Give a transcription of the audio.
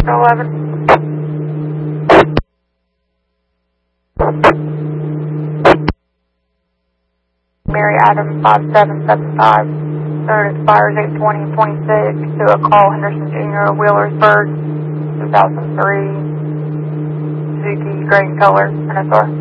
11. Mary Adams 5775. Third expires 8/20/26 to a call Henderson Jr. Wheelersburg 2003 Suzuki gray in color NSR.